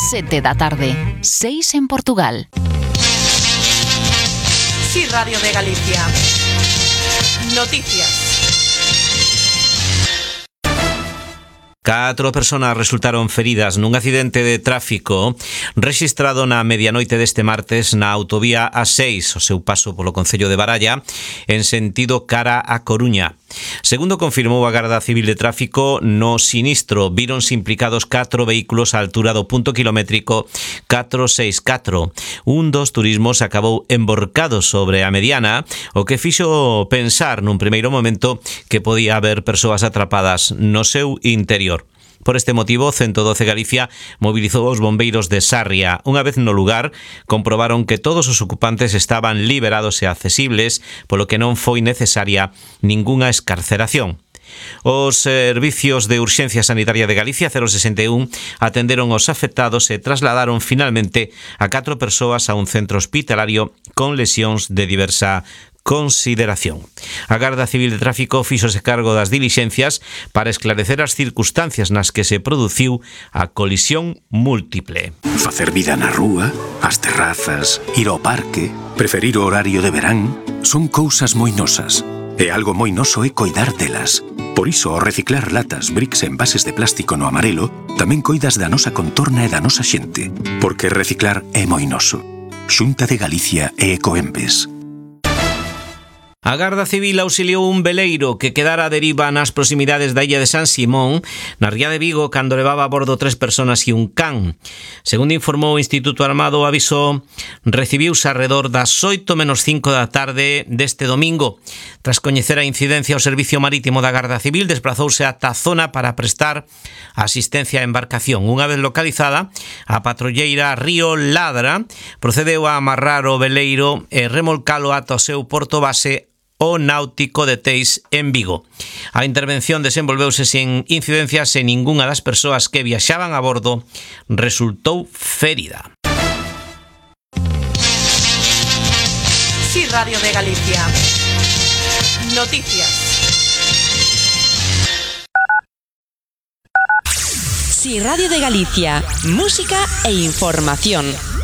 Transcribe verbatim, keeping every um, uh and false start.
sete da tarde, seis en Portugal. Sí, Radio de Galicia. Noticias. Catro persoas resultaron feridas nun accidente de tráfico rexistrado na medianoite deste martes na autovía A seis, o seu paso polo concello de Baralla, en sentido cara a Coruña. Segundo confirmou a Garda Civil de Tráfico, no sinistro víronse implicados catro vehículos á altura do punto kilométrico catro seis catro. Un dos turismos acabou emborcado sobre a mediana, o que fixo pensar nun primeiro momento que podía haber persoas atrapadas no seu interior. Por este motivo, ciento doce Galicia mobilizou os bombeiros de Sarria. Unha vez no lugar, comprobaron que todos os ocupantes estaban liberados e accesibles, polo que non foi necesaria ningunha escarceración. Os servicios de urxencia sanitaria de Galicia cero sesenta e un atenderon aos afectados e trasladaron finalmente a catro persoas a un centro hospitalario con lesións de diversa consideración. A Garda Civil de Tráfico fíxose cargo das dilixencias para esclarecer as circunstancias nas que se produciu a colisión múltiple. Facer vida na rúa, as terrazas, ir ao parque, preferir o horario de verán, son cousas moi nosas. E algo moi noso é coidar delas. Por iso, ao reciclar latas, bricks e envases de plástico no amarelo, tamén coidas da nosa contorna e da nosa xente. Porque reciclar é moi noso. Xunta de Galicia e Ecoembes. A Garda Civil auxiliou un veleiro que quedara a deriva nas proximidades da illa de San Simón, na ría de Vigo, cando levaba a bordo tres persoas e un can. Segundo informou o Instituto Armado, o aviso recibiuse arredor das oito menos cinco da tarde deste domingo. Tras coñecer a incidencia, o Servicio Marítimo da Garda Civil desprazouse ata a zona para prestar asistencia á embarcación. Unha vez localizada, a patrulleira Río Ladra procedeu a amarrar o veleiro e remolcalo ata o seu porto base, o Náutico de Teis, en Vigo. A intervención desenvolveuse sen incidencias e ningunha das persoas que viaxaban a bordo resultou ferida. Sí, Radio de Galicia. Noticias. Sí, Radio de Galicia. Música e información.